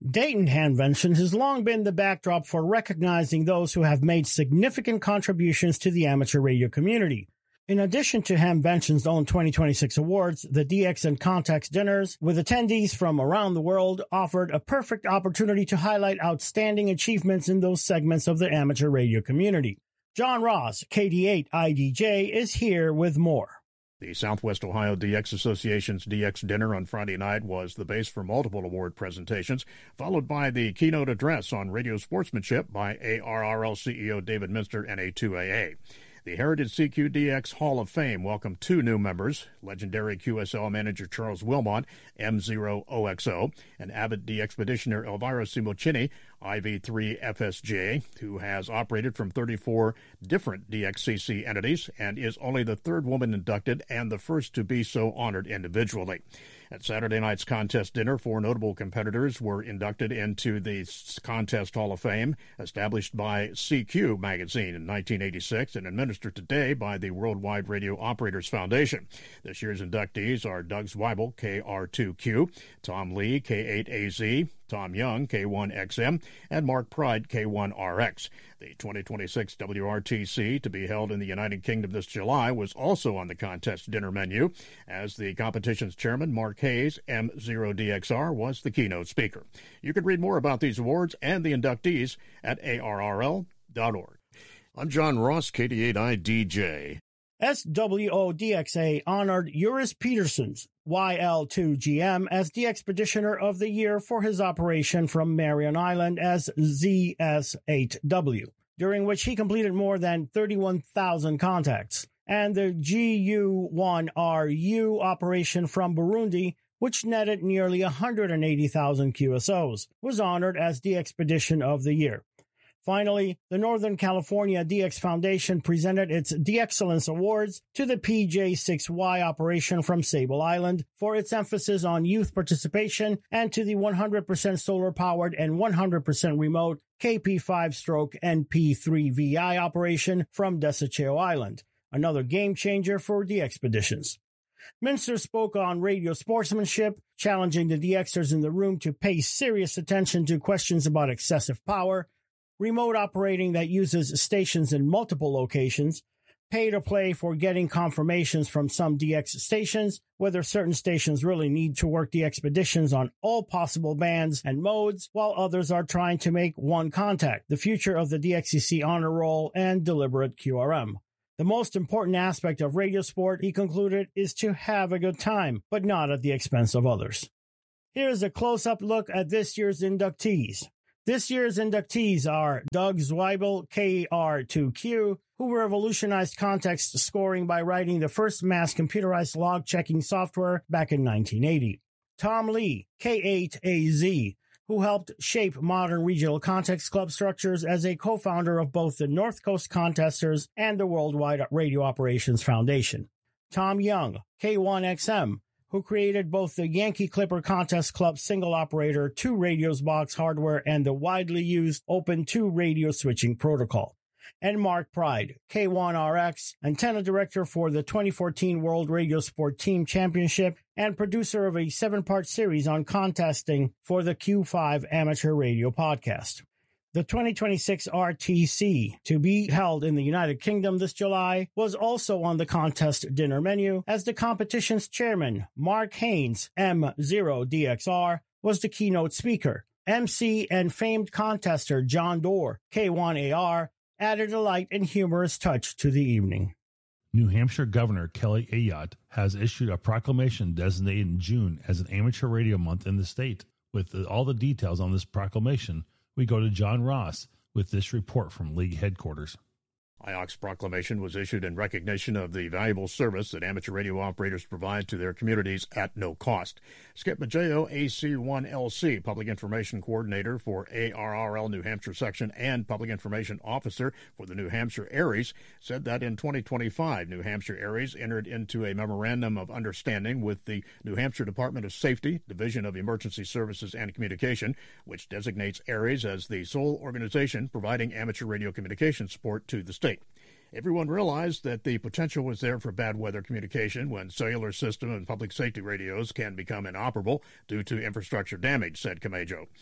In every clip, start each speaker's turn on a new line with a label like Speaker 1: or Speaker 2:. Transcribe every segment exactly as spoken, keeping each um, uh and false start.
Speaker 1: Dayton Hamvention has long been the backdrop for recognizing those who have made significant contributions to the amateur radio community. In addition to Hamvention's own twenty twenty-six awards, the D X and Context dinners, with attendees from around the world, offered a perfect opportunity to highlight outstanding achievements in those segments of the amateur radio community. John Ross, K D eight I D J, is here with more.
Speaker 2: The Southwest Ohio D X Association's D X dinner on Friday night was the base for multiple award presentations, followed by the keynote address on radio sportsmanship by A R R L C E O David Minster and A two A A. The Heritage C Q D X Hall of Fame welcomed two new members, legendary Q S L manager Charles Wilmot, M zero O X O, and avid D Expeditioner Elvira Simocini, I V three F S J, who has operated from thirty-four different D X C C entities and is only the third woman inducted and the first to be so honored individually. At Saturday night's contest dinner, four notable competitors were inducted into the Contest Hall of Fame, established by C Q magazine in nineteen eighty-six and administered today by the Worldwide Radio Operators Foundation. This year's inductees are Doug Zweibel, K R two Q, Tom Lee, K eight A Z, Tom Young, K one X M, and Mark Pride, K one R X. The twenty twenty-six W R T C, to be held in the United Kingdom this July, was also on the contest dinner menu, as the competition's chairman, Mark Hayes, M zero D X R, was the keynote speaker. You can read more about these awards and the inductees at A R R L dot org. I'm John Ross, K D eight I D J.
Speaker 1: S W O D X A honored Uris Petersons, Y L two G M, as the Expeditioner of the Year for his operation from Marion Island as Z S eight W, during which he completed more than thirty-one thousand contacts, and the G U one R U operation from Burundi, which netted nearly one hundred eighty thousand Q S Os, was honored as the Expedition of the Year. Finally, the Northern California D X Foundation presented its D Excellence Awards to the P J six Y operation from Sable Island for its emphasis on youth participation, and to the one hundred percent solar-powered and one hundred percent remote K P five stroke N P three V I operation from Desecheo Island, another game-changer for the expeditions. Minster spoke on radio sportsmanship, challenging the D Xers in the room to pay serious attention to questions about excessive power, remote operating that uses stations in multiple locations, pay-to-play for getting confirmations from some D X stations, whether certain stations really need to work the expeditions on all possible bands and modes, while others are trying to make one contact, the future of the D X C C honor roll, and deliberate Q R M. The most important aspect of radio sport, he concluded, is to have a good time, but not at the expense of others. Here's a close-up look at this year's inductees. This year's inductees are Doug Zweibel, K R two Q, who revolutionized context scoring by writing the first mass computerized log-checking software back in nineteen eighty. Tom Lee, K eight A Z, who helped shape modern regional context club structures as a co-founder of both the North Coast Contesters and the Worldwide Radio Operations Foundation. Tom Young, K one X M, who created both the Yankee Clipper Contest Club single operator two radios box hardware and the widely used Open two radio switching protocol. And Mark Pride, K one R X, antenna director for the twenty fourteen World Radio Sport Team Championship and producer of a seven-part series on contesting for the Q five Amateur Radio Podcast. The twenty twenty-six R T C, to be held in the United Kingdom this July, was also on the contest dinner menu, as the competition's chairman, Mark Haynes, M zero D X R, was the keynote speaker. M C and famed contester John Doerr, K one A R, added a light and humorous touch to the evening.
Speaker 3: New Hampshire Governor Kelly Ayotte has issued a proclamation designating June as an amateur radio month in the state. With all the details on this proclamation, we go to John Ross with this report from League headquarters.
Speaker 2: I O C's proclamation was issued in recognition of the valuable service that amateur radio operators provide to their communities at no cost. Skip Maggio, A C one L C, Public Information Coordinator for A R R L New Hampshire Section and Public Information Officer for the New Hampshire ARES, said that in twenty twenty-five, New Hampshire ARES entered into a memorandum of understanding with the New Hampshire Department of Safety, Division of Emergency Services and Communication, which designates ARES as the sole organization providing amateur radio communication support to the state. Everyone realized that the potential was there for bad weather communication when cellular system and public safety radios can become inoperable due to infrastructure damage, said Camajo.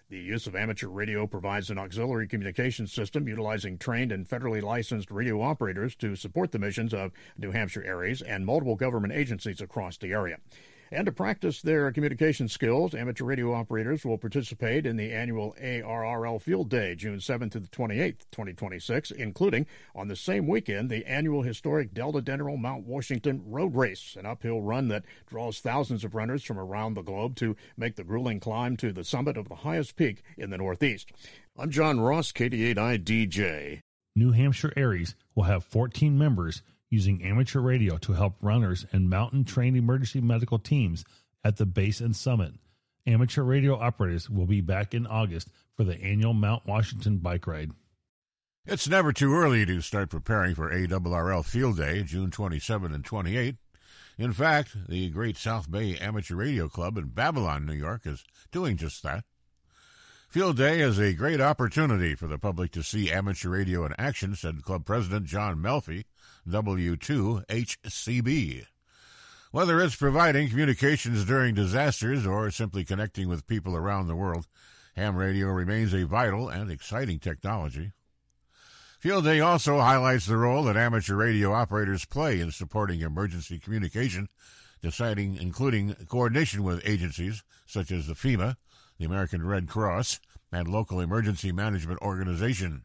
Speaker 2: The use of amateur radio provides an auxiliary communications system utilizing trained and federally licensed radio operators to support the missions of New Hampshire ARES and multiple government agencies across the area. And to practice their communication skills, amateur radio operators will participate in the annual A R R L Field Day, June seventh to the twenty-eighth, twenty twenty-six, including on the same weekend the annual historic Delta General Mount Washington Road Race, an uphill run that draws thousands of runners from around the globe to make the grueling climb to the summit of the highest peak in the Northeast. I'm John Ross, K D eight I D J.
Speaker 3: New Hampshire ARES will have fourteen members using amateur radio to help runners and mountain-trained emergency medical teams at the base and summit. Amateur radio operators will be back in August for the annual Mount Washington bike ride.
Speaker 4: It's never too early to start preparing for A R R L Field Day, June twenty-seventh and twenty-eighth. In fact, the Great South Bay Amateur Radio Club in Babylon, New York, is doing just that. Field Day is a great opportunity for the public to see amateur radio in action, said Club President John Melfi, W two H C B. Whether it's providing communications during disasters or simply connecting with people around the world, ham radio remains a vital and exciting technology. Field Day also highlights the role that amateur radio operators play in supporting emergency communication, deciding including coordination with agencies such as the FEMA, the American Red Cross, and local emergency management organization.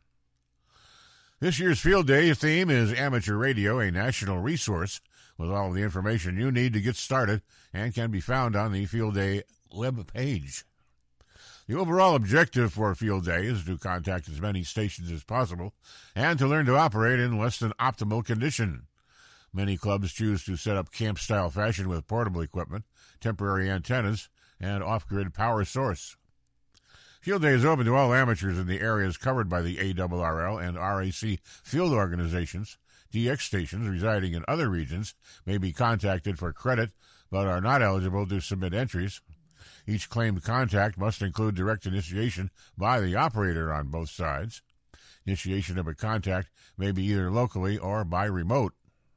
Speaker 4: This year's Field Day theme is Amateur Radio, a national resource with all of the information you need to get started and can be found on the Field Day web page. The overall objective for Field Day is to contact as many stations as possible and to learn to operate in less than optimal condition. Many clubs choose to set up camp-style fashion with portable equipment, temporary antennas, and off-grid power source. Field Day is open to all amateurs in the areas covered by the A R R L and R A C field organizations. D X stations residing in other regions may be contacted for credit but are not eligible to submit entries. Each claimed contact must include direct initiation by the operator on both sides. Initiation of a contact may be either locally or by remote.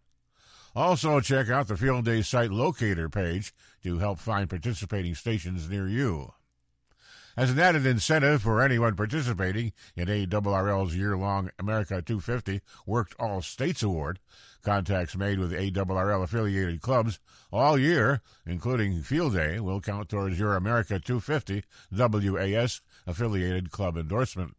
Speaker 4: Also, check out the Field Day site locator page to help find participating stations near you. As an added incentive for anyone participating in A R R L's year-long America two fifty Worked All States Award, contacts made with A R R L-affiliated clubs all year, including Field Day, will count towards your America two fifty W A S-affiliated club endorsement.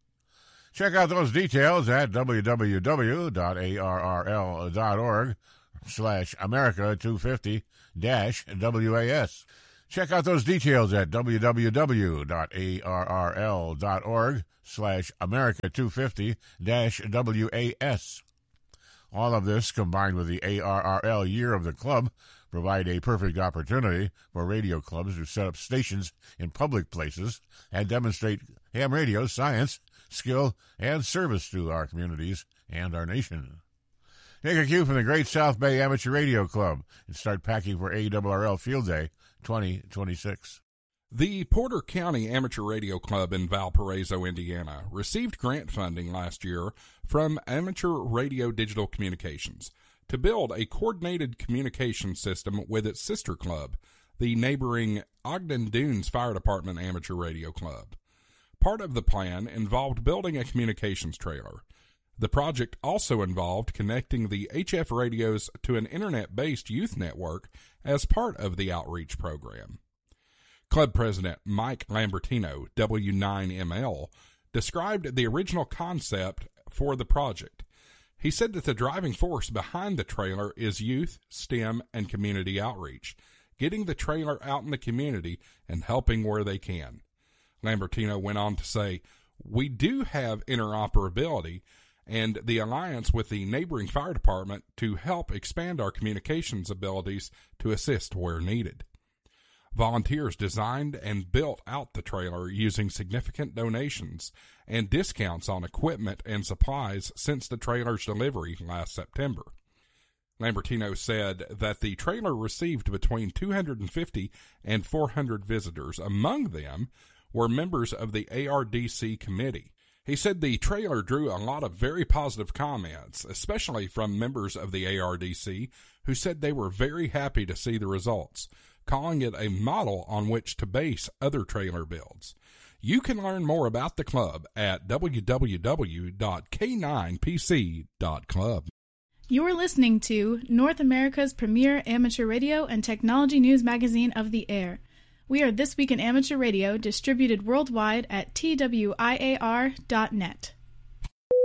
Speaker 4: Check out those details at w w w dot a r r l dot org slash America two fifty dash W A S. Check out those details at w w w dot a r r l dot org slash America two fifty dash W A S. All of this, combined with the A R R L Year of the Club, provide a perfect opportunity for radio clubs to set up stations in public places and demonstrate ham radio science, skill, and service to our communities and our nation. Take a cue from the Great South Bay Amateur Radio Club and start packing for A R R L Field Day twenty twenty-six.
Speaker 5: The Porter County Amateur Radio Club in Valparaiso, Indiana, received grant funding last year from Amateur Radio Digital Communications to build a coordinated communication system with its sister club, the neighboring Ogden Dunes Fire Department Amateur Radio Club. Part of the plan involved building a communications trailer. The project also involved connecting the H F radios to an internet-based youth network as part of the outreach program. Club President Mike Lambertino, W nine M L, described the original concept for the project. He said that the driving force behind the trailer is youth, STEM, and community outreach, getting the trailer out in the community and helping where they can. Lambertino went on to say, "We do have interoperability and the alliance with the neighboring fire department to help expand our communications abilities to assist where needed." Volunteers designed and built out the trailer using significant donations and discounts on equipment and supplies since the trailer's delivery last September. Lambertino said that the trailer received between two hundred fifty and four hundred visitors. Among them were members of the A R D C committee. He said the trailer drew a lot of very positive comments, especially from members of the A R D C, who said they were very happy to see the results. calling it a model on which to base other trailer builds. You can learn more about the club at w w w dot k nine p c dot club.
Speaker 6: You're listening to North America's premier amateur radio and technology news magazine of the air. We are This Week in Amateur Radio, distributed worldwide at T W I A R dot net.